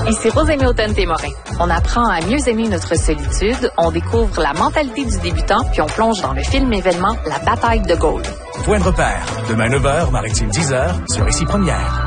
Ici Rosémie Autun-Témorin. On apprend à mieux aimer notre solitude, on découvre la mentalité du débutant, puis on plonge dans le film événement La bataille de Gaulle. Point de repère, demain 9h, maritime 10h, sur Ici Première.